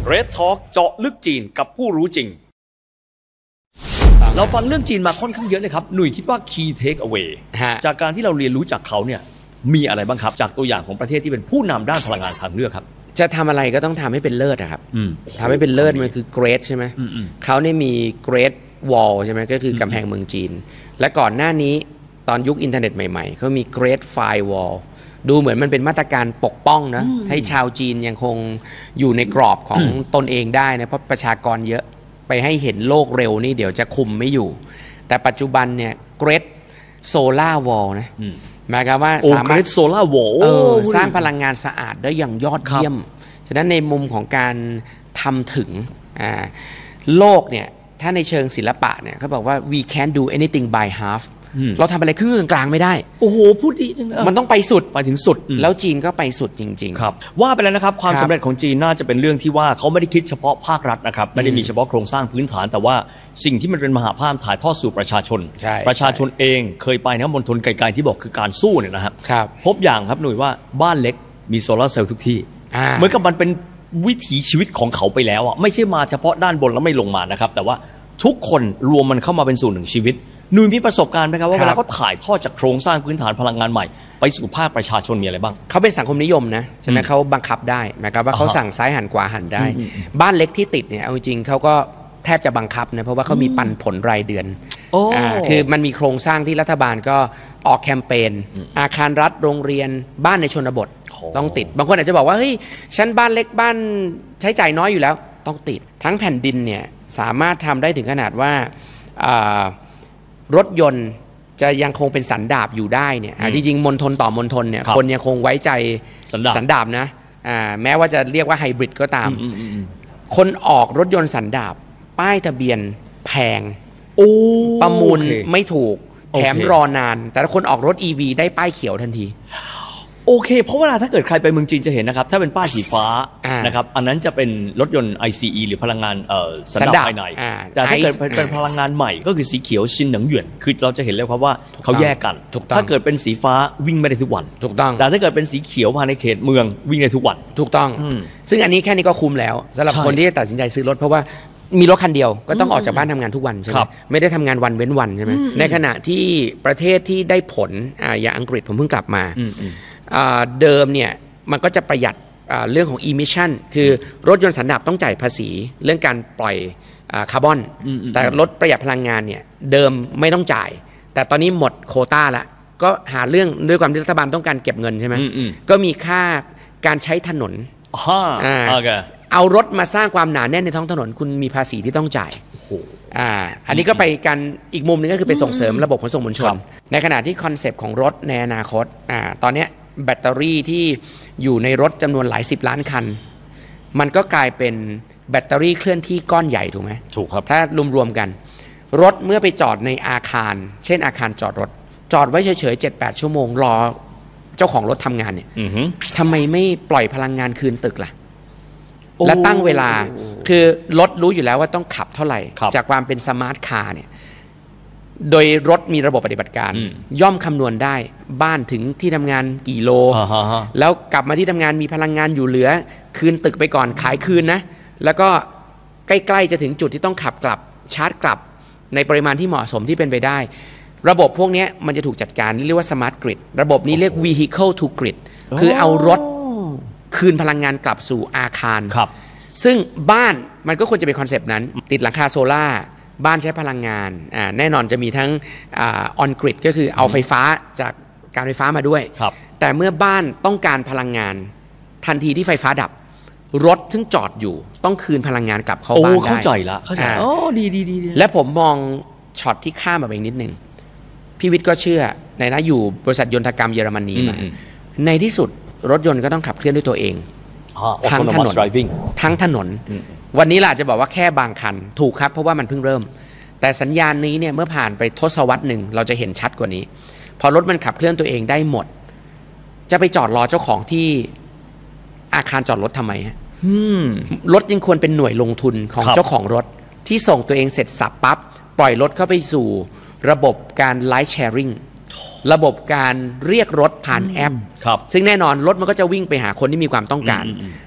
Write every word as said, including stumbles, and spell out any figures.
Red Talk เจาะลึกจีนกับผู้รู้จริงเราฟังเรื่องจีนมาค่อนข้างเยอะเลยครับหนุ่ยคิดว่า Key Take Away จากการที่เราเรียนรู้จากเขาเนี่ยมีอะไรบ้างครับจากตัวอย่างของประเทศที่เป็นผู้นำด้านพลังงานทางเลือกครับจะทำอะไรก็ต้องทำให้เป็นเลิศอะครับทำให้เป็นเลิศมันคือ Great ใช่ไหมเขาเนี่ยมี Great Wall ใช่ไหมก็คือกำแพงเมืองจีนและก่อนหน้านี้ตอนยุคอินเทอร์เน็ตใหม่ๆเขามี Great Firewall ดูเหมือนมันเป็นมาตรการปกป้องนะให้ชาวจีนยังคงอยู่ในกรอบของตนเองได้นะเพราะประชากรเยอะไปให้เห็นโลกเร็วนี่เดี๋ยวจะคุมไม่อยู่แต่ปัจจุบันเนี่ย Great Solar Wall นะหมายความว่าสามารถ Great Solar Wall สร้างพลังงานสะอาดได้อย่างยอดเยี่ยมฉะนั้นในมุมของการทำถึงโลกเนี่ยถ้าในเชิงศิลปะเนี่ยเขาบอกว่า we can't do anything by half เราทำอะไรครึ่งกลางไม่ได้โอ้โหพูดดีจังเลยมันต้องไปสุดไปถึงสุดแล้วจีนก็ไปสุดจริงๆครับว่าไปแล้วนะครับความสำเร็จของจีนน่าจะเป็นเรื่องที่ว่าเขาไม่ได้คิดเฉพาะภาครัฐนะครับไม่ได้มีเฉพาะโครงสร้างพื้นฐานแต่ว่าสิ่งที่มันเป็นมหาภาพถ่ายทอดสู่ประชาชนประชาชนเองเคยไปนะมณฑลไกลๆที่บอกคือการสู้เนี่ยนะครับพบอย่างครับหนุ่ยว่าบ้านเล็กมีโซลาร์เซลล์ทุกที่เหมือนกับมันเป็นวิถีชีวิตของเขาไปแล้วอ่ะไม่ใช่มาเฉพาะด้านบนแล้วไม่ลงมานะครับแต่ว่าทุกคนรวมมันเข้ามาเป็นส่วนหนึ่งชีวิตหนุ่ยมีประสบการณ์ไหมครับว่าเวลาเขาถ่ายทอดจากโครงสร้างพื้นฐานพลังงานใหม่ไปสู่ภาคประชาชนมีอะไรบ้างเขาเป็นสังคมนิยมนะฉะนั้นเขาบังคับได้หมายความว่าเขาสั่งซ้ายหันขวาหันได้บ้านเล็กที่ติดเนี่ยเอาจริงเขาก็แทบจะบังคับนะเพราะว่าเขามีปันผลรายเดือนอ่าคือมันมีโครงสร้างที่รัฐบาลก็ออกแคมเปญอาคารรัฐโรงเรียนบ้านในชนบทต้องติดบางคนอาจจะบอกว่าเฮ้ยฉันบ้านเล็กบ้านใช้จ่ายน้อยอยู่แล้วต้องติดทั้งแผ่นดินเนี่ยสามารถทำได้ถึงขนาดว่ารถยนต์จะยังคงเป็นสันดาปอยู่ได้เนี่ยจริงๆมณฑลต่อมณฑลเนี่ยคนยังคงไว้ใจสันดาปนะแม้ว่าจะเรียกว่าไฮบริดก็ตามคนออกรถยนต์สันดาปป้ายทะเบียนแพงประมูลไม่ถูกแถมรอนานแต่ถ้าคนออกรถ อี วี ได้ป้ายเขียวทันทีโอเคเพราะเวลาถ้าเกิดใครไปเมืองจีนจะเห็นนะครับถ้าเป็นป้ายสีฟ้านะครับอันนั้นจะเป็นรถยนต์ ไอ ซี อี หรือพลังงานสันดาปภายในแต่ถ้าเกิดเป็นพลังงานใหม่ก็คือสีเขียวชินเหนิงหยวนคือเราจะเห็นเลยครับว่าเขาแยกกันถ้าเกิดเป็นสีฟ้าวิ่งไม่ได้ทุกวันถูกต้องแต่ถ้าเกิดเป็นสีเขียวภายในเขตเมืองวิ่งได้ทุกวันถูกต้องซึ่งอันนี้แค่นี้ก็คุ้มแล้วสำหรับคนที่ตัดสินใจซื้อรถเพราะว่ามีรถคันเดียวก็ต้องออกจากบ้านทำงานทุกวันใช่ไหมไม่ได้ทำงานวันเว้นวันใช่ไหมในขณะที่ประเทศที่ได้ผลอย่างอังกฤษผมเพิ่งกลับมาเดิมเนี่ยมันก็จะประหยัดเรื่องของ emission คือรถยนต์สันดาปต้องจ่ายภาษีเรื่องการปล่อยคาร์บอนแต่รถประหยัดพลังงานเนี่ยเดิมไม่ต้องจ่ายแต่ตอนนี้หมดโควต้าแล้วก็หาเรื่องด้วยความที่รัฐบาลต้องการเก็บเงินใช่ไหมก็มีค่าการใช้ถนนเอารถมาสร้างความหนาแน่นในท้องถนนคุณมีภาษีที่ต้องจ่ายอ่าอันนี้ก็ไปกันอีกมุมนึงก็คือไปส่งเสริมระบบขนส่งมวลชนในขณะที่คอนเซปต์ของรถในอนาคตอ่าตอนนี้แบตเตอรี่ที่อยู่ในรถจำนวนหลายสิบล้านคันมันก็กลายเป็นแบตเตอรี่เคลื่อนที่ก้อนใหญ่ถูกไหมถูกครับถ้ารวมๆกันรถเมื่อไปจอดในอาคารเช่นอาคารจอดรถจอดไว้เฉยๆ เจ็ดแปด ชั่วโมงรอเจ้าของรถทำงานเนี่ยทำไมไม่ปล่อยพลังงานคืนตึกล่ะและตั้งเวลาคือรถรู้อยู่แล้วว่าต้องขับเท่าไหร่จากความเป็นสมาร์ทคาร์เนี่ยโดยรถมีระบบปฏิบัติการย่อมคำนวณได้บ้านถึงที่ทำงานกี่โลแล้วกลับมาที่ทำงานมีพลังงานอยู่เหลือคืนตึกไปก่อนขายคืนนะแล้วก็ใกล้ๆจะถึงจุดที่ต้องขับกลับชาร์จกลับในปริมาณที่เหมาะสมที่เป็นไปได้ระบบพวกนี้มันจะถูกจัดการเรียกว่า smart grid ระบบนี้เรียก vehicle to grid คือเอารถคืนพลังงานกลับสู่อาคารซึ่งบ้านมันก็ควรจะเป็นคอนเซปต์นั้นติดหลังคาโซล่าบ้านใช้พลังงานอ่าแน่นอนจะมีทั้งอ่า on grid ก็คือเอาไฟฟ้าจากการไฟฟ้ามาด้วยแต่เมื่อบ้านต้องการพลังงานทันทีที่ไฟฟ้าดับรถซึ่งจอดอยู่ต้องคืนพลังงานกลับเข้าบ้านได้เข้าใจละเข้าใจโอ้ดีดีดีและผมมองช็อตที่ข้ามมาอีกนิดหนึ่งพี่วิทย์ก็เชื่อในนะอยู่บริษัทยนตกรรมเยอรมนีมาในที่สุดรถยนต์ก็ต้องขับเคลื่อนด้วยตัวเองทั้งถนนทั้งถนนวันนี้ล่ะจะบอกว่าแค่บางคันถูกครับเพราะว่ามันเพิ่งเริ่มแต่สัญญาณนี้เนี่ยเมื่อผ่านไปทศวรรษหนึ่งเราจะเห็นชัดกว่านี้พอรถมันขับเคลื่อนตัวเองได้หมดจะไปจอดรอเจ้าของที่อาคารจอดรถทำไมฮะรถยังควรเป็นหน่วยลงทุนของเจ้าของรถที่ส่งตัวเองเสร็จสับปั๊บปล่อยรถเข้าไปสู่ระบบการไลฟ์แชร์ริ่งระบบการเรียกรถผ่านแอปซึ่งแน่นอนรถมันก็จะวิ่งไปหาคนที่มีความต้องการ